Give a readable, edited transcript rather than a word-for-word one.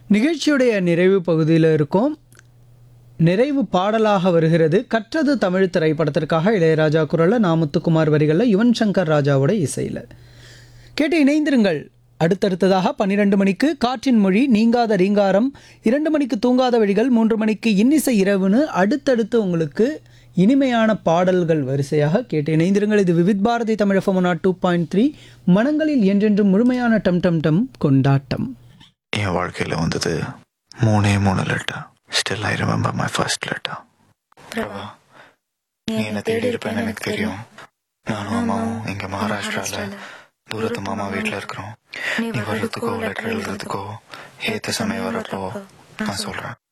நிகழ்ச்சியுடைய நிறைவு பகுதியில் இருக்கோம். நிறைவு பாடலாக வருகிறது கற்றது தமிழ் திரைப்படத்திற்காக இளையராஜா குரலில் நாமுத்துக்குமார் வரிகளில் யுவன் சங்கர் ராஜாவோட இசையில் கேட்டு இணைந்திருங்கள். அடுத்தடுத்ததாக 12 மணிக்கு காற்றின் மொழி, நீங்காத ரீங்காரம், 2 மணிக்கு தூங்காத வழிகள், 3 மணிக்கு இன்னிசை இரவுன்னு அடுத்தடுத்து உங்களுக்கு இனிமையான பாடல்கள் வரிசையாக கேட்டு இணைந்திருங்கள். இது விவித் பாரதி தமிழ் FM 2.3 மனங்களில் என்றென்றும் முழுமையான டம் டம் டம் கொண்டாட்டம். என் வாழ்க்கையில் வந்தது 3 letter. Still I remember my first letter. Prabha, நீ என்ன தேடி இருப்பேன்னு எனக்கு தெரியும். நானும் அம்மாவும் இங்க மகாராஷ்டிரால தூரத்து மாமா வீட்டில் இருக்கிறோம். நீ வர்றதுக்கோ லெட்டர் எழுதுறதுக்கோ ஏத்த சமயம் வரப்போ நான் சொல்றேன்.